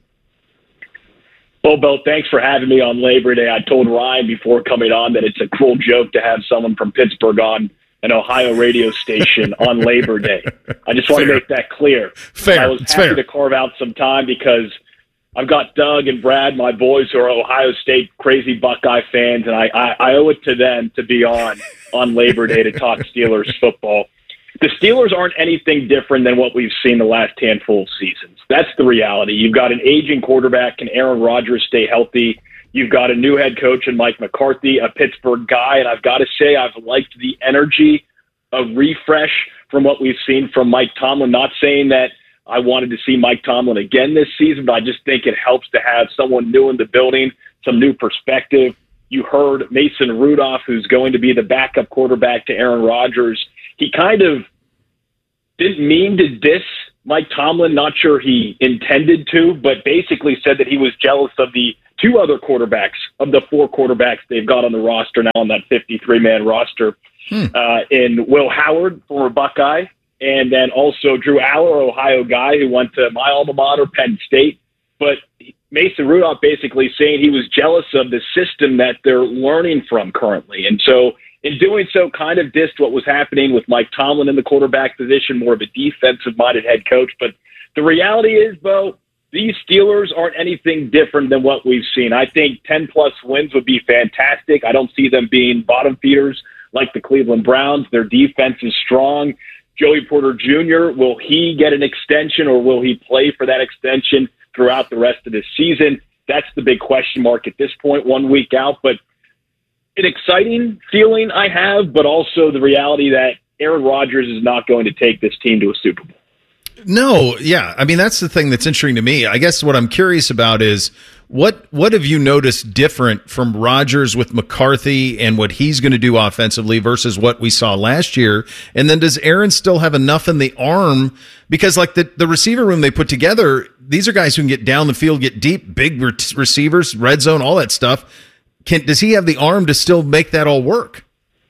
Well, Bill, thanks for having me on Labor Day. I told Ryan before coming on that it's a cruel joke to have someone from Pittsburgh on an Ohio radio station on Labor Day. I just want fair. to make that clear. Fair. I was it's happy fair. to carve out some time because I've got Doug and Brad, my boys, who are Ohio State crazy Buckeye fans, and I, I, I owe it to them to be on on Labor Day to talk Steelers football. The Steelers aren't anything different than what we've seen the last handful of seasons. That's the reality. You've got an aging quarterback. Can Aaron Rodgers stay healthy? You've got a new head coach in Mike McCarthy, a Pittsburgh guy, and I've got to say I've liked the energy of refresh from what we've seen from Mike Tomlin. Not saying that I wanted to see Mike Tomlin again this season, but I just think it helps to have someone new in the building, some new perspective. You heard Mason Rudolph, who's going to be the backup quarterback to Aaron Rodgers. He kind of didn't mean to diss Mike Tomlin, not sure he intended to, but basically said that he was jealous of the two other quarterbacks, of the four quarterbacks they've got on the roster now on that fifty-three man roster, hmm. uh, in Will Howard, former Buckeye, and then also Drew Aller, Ohio guy who went to my alma mater, Penn State. But Mason Rudolph basically saying he was jealous of the system that they're learning from currently. And so in doing so, kind of dissed what was happening with Mike Tomlin in the quarterback position, more of a defensive-minded head coach. But the reality is, Bo, these Steelers aren't anything different than what we've seen. I think ten-plus wins would be fantastic. I don't see them being bottom feeders like the Cleveland Browns. Their defense is strong. Joey Porter Junior, will he get an extension or will he play for that extension throughout the rest of the season? That's the big question mark at this point, one week out. But an exciting feeling I have, but also the reality that Aaron Rodgers is not going to take this team to a Super Bowl. No, yeah. I mean, that's the thing that's interesting to me. I guess what I'm curious about is what what have you noticed different from Rodgers with McCarthy and what he's going to do offensively versus what we saw last year? And then does Aaron still have enough in the arm? Because like the, the receiver room they put together, these are guys who can get down the field, get deep, big re- receivers, red zone, all that stuff. Can, does he have the arm to still make that all work?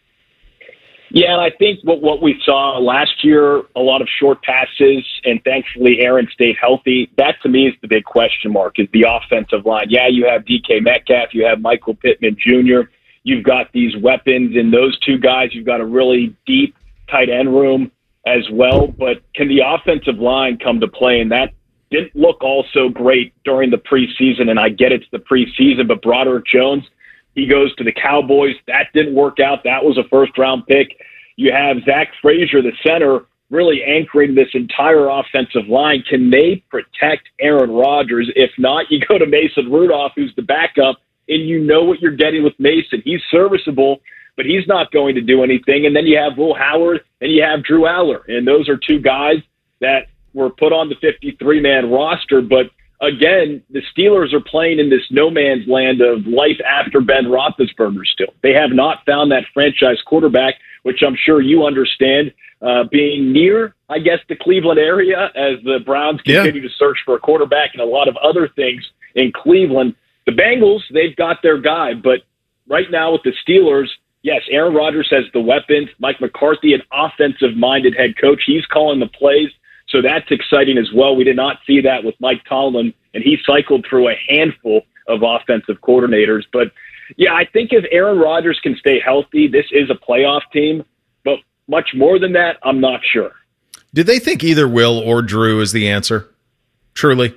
Yeah, and I think what, what we saw last year, a lot of short passes, and thankfully Aaron stayed healthy. That, to me, is the big question mark, is the offensive line. Yeah, you have D K Metcalf, you have Michael Pittman Junior You've got these weapons, and those two guys, you've got a really deep tight end room as well. But can the offensive line come to play? And that didn't look all so great during the preseason, and I get it's the preseason, but Broderick Jones, he goes to the Cowboys. That didn't work out. That was a first-round pick. You have Zach Frazier, the center, really anchoring this entire offensive line. Can they protect Aaron Rodgers? If not, you go to Mason Rudolph, who's the backup, and you know what you're getting with Mason. He's serviceable, but he's not going to do anything. And then you have Will Howard, and you have Drew Aller. And those are two guys that were put on the fifty-three man roster, but again, the Steelers are playing in this no man's land of life after Ben Roethlisberger still. They have not found that franchise quarterback, which I'm sure you understand, uh, being near, I guess, the Cleveland area as the Browns continue yeah. to search for a quarterback and a lot of other things in Cleveland. The Bengals, they've got their guy, but right now with the Steelers, yes, Aaron Rodgers has the weapons. Mike McCarthy, an offensive-minded head coach, he's calling the plays. So that's exciting as well. We did not see that with Mike Tomlin, and he cycled through a handful of offensive coordinators. But, yeah, I think if Aaron Rodgers can stay healthy, this is a playoff team. But much more than that, I'm not sure. Did they think either Will or Drew is the answer? Truly?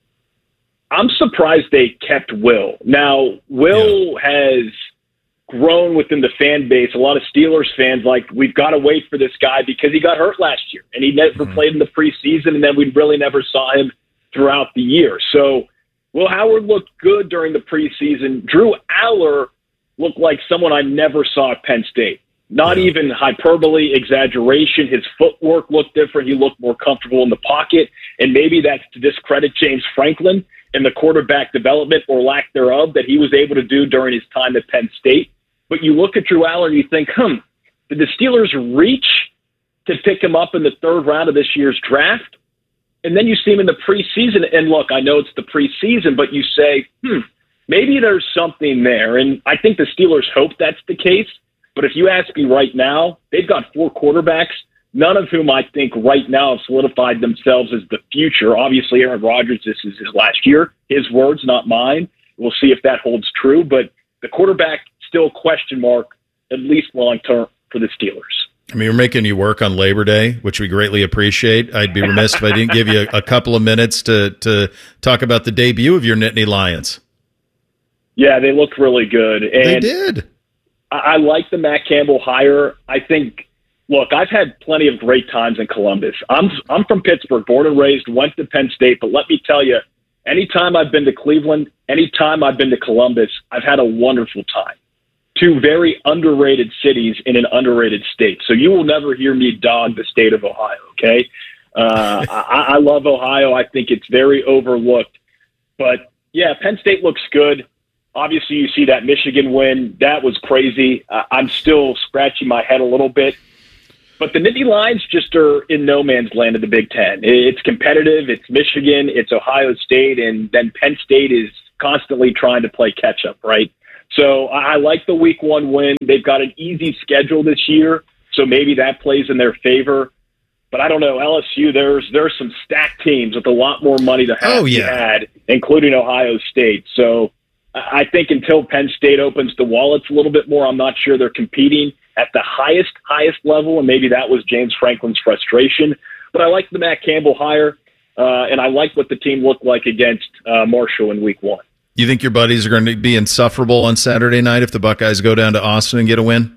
I'm surprised they kept Will. Now, Will yeah. has grown within the fan base. A lot of Steelers fans, like, we've got to wait for this guy because he got hurt last year and he never mm-hmm. played in the preseason, and then we really never saw him throughout the year. So Will Howard looked good during the preseason. Drew Aller looked like someone I never saw at Penn State. Not yeah. even hyperbole, exaggeration. His footwork looked different. He looked more comfortable in the pocket, and maybe that's to discredit James Franklin and the quarterback development or lack thereof that he was able to do during his time at Penn State. But you look at Drew Aller and you think, hmm, did the Steelers reach to pick him up in the third round of this year's draft? And then you see him in the preseason. And look, I know it's the preseason, but you say, hmm, maybe there's something there. And I think the Steelers hope that's the case. But if you ask me right now, they've got four quarterbacks, none of whom I think right now have solidified themselves as the future. Obviously, Aaron Rodgers, this is his last year. His words, not mine. We'll see if that holds true. But the quarterback, still question mark, at least long term for the Steelers. I mean, we're making you work on Labor Day, which we greatly appreciate. I'd be remiss if I didn't give you a, a couple of minutes to to talk about the debut of your Nittany Lions. Yeah, they looked really good. And they did. I, I like the Matt Campbell hire. I think, look, I've had plenty of great times in Columbus. I'm I'm from Pittsburgh, born and raised, went to Penn State, but let me tell you, anytime I've been to Cleveland, anytime I've been to Columbus, I've had a wonderful time. Two very underrated cities in an underrated state. So you will never hear me dog the state of Ohio, okay? Uh, I, I love Ohio. I think it's very overlooked. But, yeah, Penn State looks good. Obviously, you see that Michigan win. That was crazy. Uh, I'm still scratching my head a little bit. But the Nittany Lions just are in no man's land of the Big Ten. It's competitive. It's Michigan. It's Ohio State. And then Penn State is constantly trying to play catch-up, right? So I like the week one win. They've got an easy schedule this year, so maybe that plays in their favor. But I don't know, L S U, there's there's some stacked teams with a lot more money to have oh, yeah. had, including Ohio State. So I think until Penn State opens the wallets a little bit more, I'm not sure they're competing at the highest, highest level, and maybe that was James Franklin's frustration. But I like the Matt Campbell hire, uh, and I like what the team looked like against uh, Marshall in week one. You think your buddies are going to be insufferable on Saturday night if the Buckeyes go down to Austin and get a win?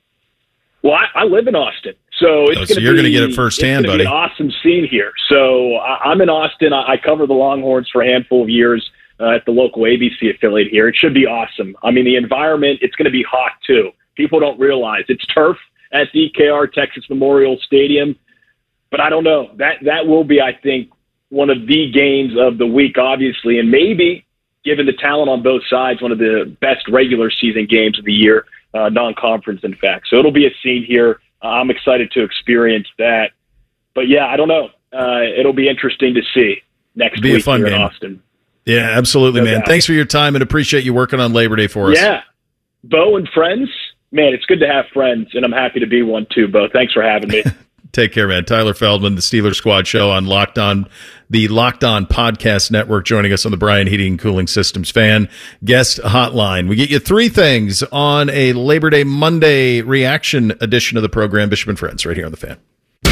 Well, I, I live in Austin, so it's oh, going so to you're be going to get it firsthand, buddy. Be an awesome scene here. So I, I'm in Austin. I, I cover the Longhorns for a handful of years uh, at the local A B C affiliate here. It should be awesome. I mean, the environment, it's going to be hot too. People don't realize it's turf at D K R Texas Memorial Stadium, but I don't know. That that will be, I think, one of the games of the week, obviously, and maybe, given the talent on both sides, one of the best regular season games of the year, uh, non-conference, in fact. So it'll be a scene here. Uh, I'm excited to experience that. But, yeah, I don't know. Uh, it'll be interesting to see next be week a fun here game. in Austin. Yeah, absolutely, No man. doubt. Thanks for your time and appreciate you working on Labor Day for us. Yeah. Bo and friends, man, it's good to have friends, and I'm happy to be one too, Bo. Thanks for having me. Take care, man. Tyler Feldman, the Steelers Squad show on Locked On, the Locked On Podcast Network, joining us on the Brian Heating and Cooling Systems Fan Guest Hotline. We get you three things on a Labor Day Monday reaction edition of the program, Bishop and Friends, right here on the Fan.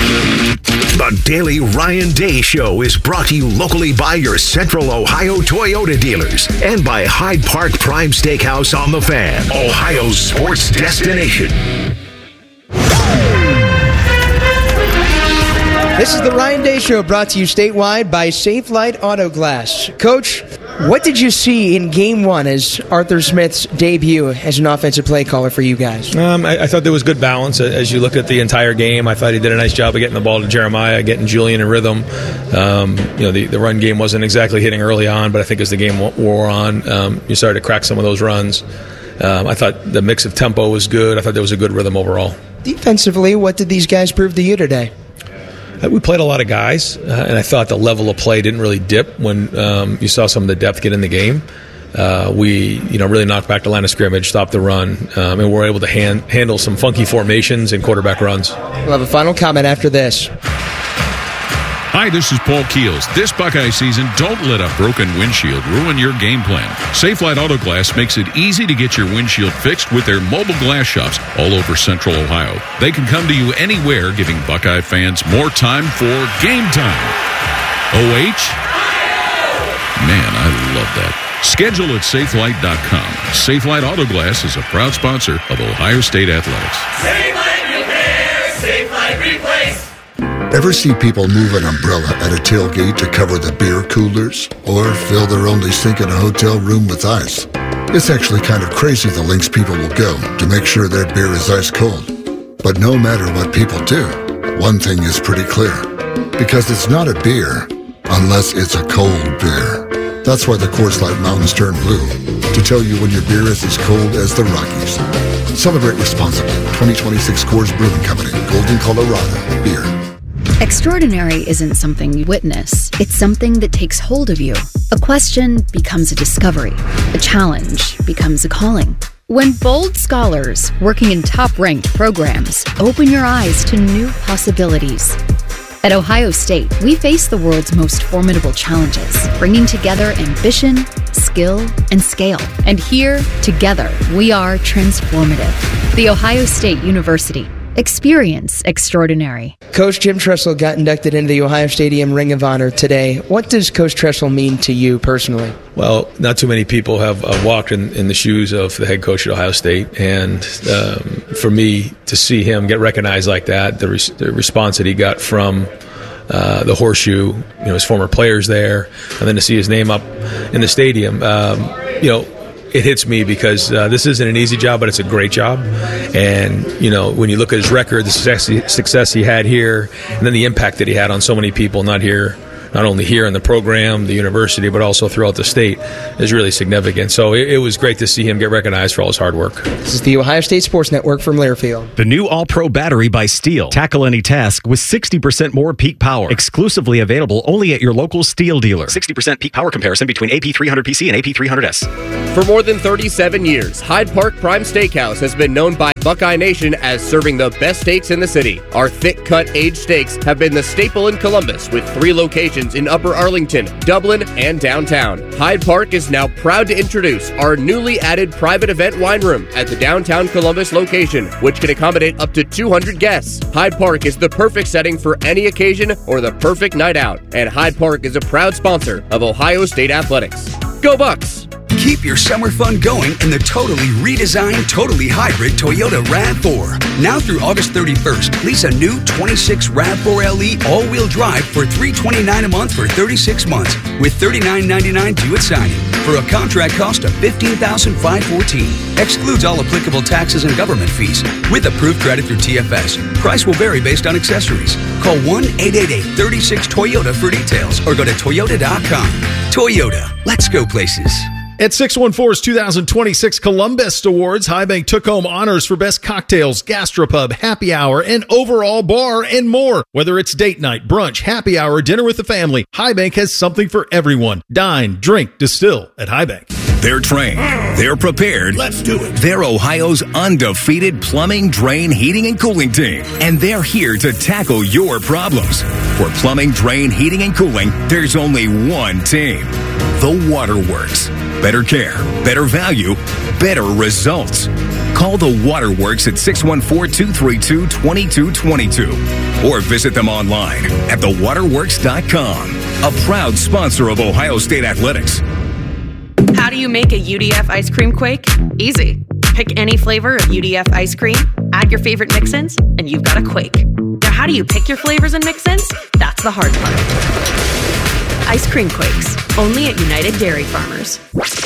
The Daily Ryan Day Show is brought to you locally by your Central Ohio Toyota dealers and by Hyde Park Prime Steakhouse on the Fan, Ohio's sports destination. This is the Ryan Day Show, brought to you statewide by Safe Light Auto Glass. Coach, what did you see in Game One as Arthur Smith's debut as an offensive play caller for you guys? Um, I, I thought there was good balance as you look at the entire game. I thought he did a nice job of getting the ball to Jeremiah, getting Julian in rhythm. Um, you know, the, the run game wasn't exactly hitting early on, but I think as the game wore on, um, you started to crack some of those runs. Um, I thought the mix of tempo was good. I thought there was a good rhythm overall. Defensively, what did these guys prove to you today? We played a lot of guys, uh, and I thought the level of play didn't really dip when um, you saw some of the depth get in the game. Uh, we, you know, really knocked back the line of scrimmage, stopped the run, um, and were able to hand, handle some funky formations and quarterback runs. We'll have a final comment after this. Hi, this is Paul Keels. This Buckeye season, don't let a broken windshield ruin your game plan. Safelite Auto Glass makes it easy to get your windshield fixed with their mobile glass shops all over Central Ohio. They can come to you anywhere, giving Buckeye fans more time for game time. O H? Man, I love that. Schedule at safelite dot com. Safelite Auto Glass is a proud sponsor of Ohio State Athletics. Safelite Repair, Safelite Replace. Ever see people move an umbrella at a tailgate to cover the beer coolers? Or fill their only sink in a hotel room with ice? It's actually kind of crazy the lengths people will go to make sure their beer is ice cold. But no matter what people do, one thing is pretty clear. Because it's not a beer unless it's a cold beer. That's why the Coors Light Mountains turn blue, to tell you when your beer is as cold as the Rockies. Celebrate responsibly. twenty twenty-six Coors Brewing Company, Golden, Colorado. Beer. Extraordinary isn't something you witness. It's something that takes hold of you. A question becomes a discovery. A challenge becomes a calling. When bold scholars working in top-ranked programs open your eyes to new possibilities. At Ohio State, we face the world's most formidable challenges, bringing together ambition, skill, and scale. And here, together, we are transformative. The Ohio State University. Experience extraordinary. Coach Jim Tressel got inducted into the Ohio Stadium Ring of Honor today. What does Coach Tressel mean to you personally? Well, not too many people have uh, walked in, in the shoes of the head coach at Ohio State, and um, for me to see him get recognized like that, the, res- the response that he got from uh, the Horseshoe, you know, his former players there, and then to see his name up in the stadium, um, you know, it hits me because uh, this isn't an easy job, but it's a great job. And, you know, when you look at his record, the success he, success he had here, and then the impact that he had on so many people, not here, not only here in the program, the university, but also throughout the state, is really significant. So it, it was great to see him get recognized for all his hard work. This is the Ohio State Sports Network from Learfield. The new All-Pro battery by Steel. Tackle any task with sixty percent more peak power. Exclusively available only at your local Steel dealer. sixty percent peak power comparison between A P three hundred P C and A P three hundred S. For more than thirty-seven years, Hyde Park Prime Steakhouse has been known by Buckeye Nation as serving the best steaks in the city. Our thick-cut aged steaks have been the staple in Columbus, with three locations in Upper Arlington, Dublin, and downtown. Hyde Park is now proud to introduce our newly added private event wine room at the downtown Columbus location, which can accommodate up to two hundred guests. Hyde Park is the perfect setting for any occasion or the perfect night out, and Hyde Park is a proud sponsor of Ohio State Athletics. Go Bucks! Keep your summer fun going in the totally redesigned, totally hybrid Toyota RAV four. Now through August thirty-first, lease a new twenty-six RAV four L E all-wheel drive for three hundred twenty-nine dollars a month for thirty-six months with thirty-nine ninety-nine due at signing for a contract cost of fifteen thousand five hundred fourteen dollars. Excludes all applicable taxes and government fees with approved credit through T F S. Price will vary based on accessories. Call one eight eight eight, three six, Toyota for details or go to toyota dot com. Toyota, let's go places. At six one four's two thousand twenty-six Columbus Awards, High Bank took home honors for best cocktails, gastropub, happy hour, and overall bar and more. Whether it's date night, brunch, happy hour, dinner with the family, High Bank has something for everyone. Dine, drink, distill at High Bank. They're trained. They're prepared. Let's do it. They're Ohio's undefeated plumbing, drain, heating, and cooling team. And they're here to tackle your problems. For plumbing, drain, heating, and cooling, there's only one team. The Waterworks. Better care, better value, better results. Call the Waterworks at six one four, two three two, two two two two or visit them online at the waterworks dot com. A proud sponsor of Ohio State Athletics. How do you make a U D F ice cream quake? Easy. Pick any flavor of U D F ice cream, add your favorite mix-ins, and you've got a quake. Now, how do you pick your flavors and mix-ins? That's the hard part. Ice cream quakes, only at United Dairy Farmers.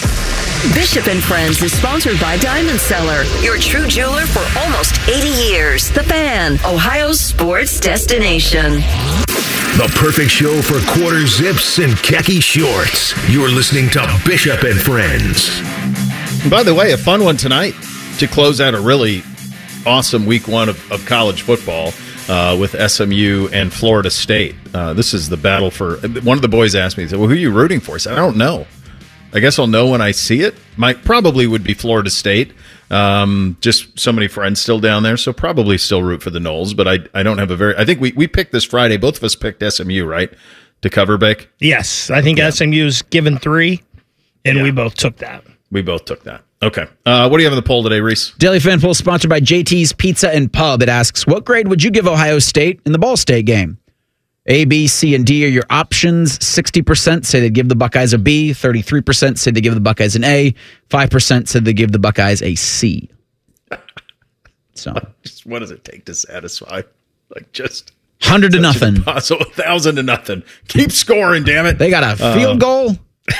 Bishop and Friends is sponsored by Diamond Seller, your true jeweler for almost eighty years. The Fan, Ohio's sports destination. The perfect show for quarter zips and khaki shorts. You're listening to Bishop and Friends. And by the way, a fun one tonight to close out a really awesome week one of, of college football. Uh, with S M U and Florida State. Uh, this is the battle for... One of the boys asked me, he said, well, who are you rooting for? I said, I don't know. I guess I'll know when I see it. Might probably would be Florida State. Um, just so many friends still down there, so probably still root for the Noles, but I I don't have a very... I think we, we picked this Friday. Both of us picked S M U, right? To cover, Bick? Yes. I think yeah. S M U is given three, and yeah. we both took that. We both took that. Okay. Uh, what do you have in the poll today, Reese? Daily Fan Poll sponsored by J T's Pizza and Pub. It asks, what grade would you give Ohio State in the Ball State game? A, B, C, and D are your options. sixty percent say they'd give the Buckeyes a B. thirty-three percent said they give the Buckeyes an A. five percent said they give the Buckeyes a C. So, what does it take to satisfy? Like just... one hundred to nothing. So one thousand to nothing. Keep scoring, damn it. They got a field uh, goal.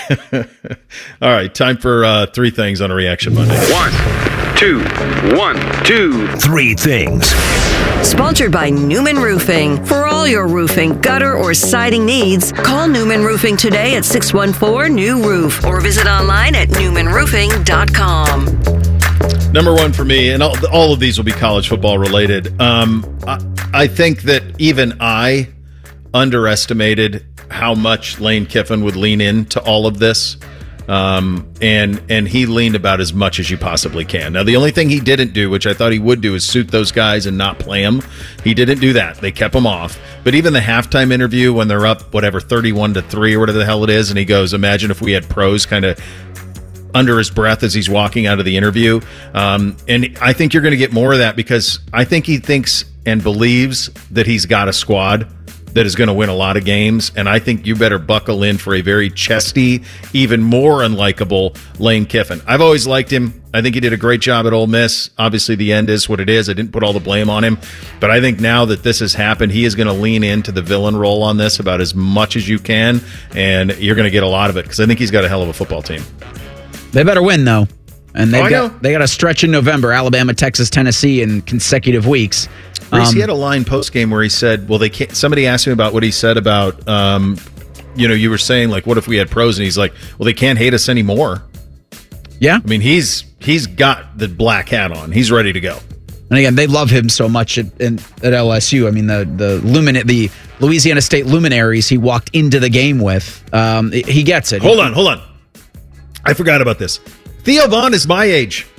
All right, time for uh, three things on a Reaction Monday. One, two, one, two, three things. Sponsored by Newman Roofing. For all your roofing, gutter, or siding needs, call Newman Roofing today at six one four, new roof or visit online at newman roofing dot com. Number one for me, and all, all of these will be college football related. Um, I, I think that even I underestimated how much Lane Kiffin would lean into all of this. Um, and and he leaned about as much as you possibly can. Now, the only thing he didn't do, which I thought he would do, is suit those guys and not play them. He didn't do that. They kept him off. But even the halftime interview when they're up, whatever, thirty-one to three or whatever the hell it is, and he goes, imagine if we had pros kind of under his breath as he's walking out of the interview. Um, and I think you're going to get more of that because I think he thinks and believes that he's got a squad that is going to win a lot of games, and I think you better buckle in for a very chesty, even more unlikable Lane Kiffin. I've always liked him. I think he did a great job at Ole Miss. Obviously, the end is what it is. I didn't put all the blame on him, but I think now that this has happened, he is going to lean into the villain role on this about as much as you can, and you're going to get a lot of it because I think he's got a hell of a football team. They better win, though. And they've Oh, I got, know. they got a stretch in November, Alabama, Texas, Tennessee in consecutive weeks. Reese, Um, he had a line post game where he said, "Well, they can't." Somebody asked him about what he said about, um, you know, you were saying like, "What if we had pros?" And he's like, "Well, they can't hate us anymore." Yeah, I mean, he's he's got the black hat on. He's ready to go. And again, they love him so much at, in, at L S U. I mean, the the lumin- the Louisiana State luminaries he walked into the game with, um, he gets it. Hold on, hold on. I forgot about this. Theo Vaughn is my age.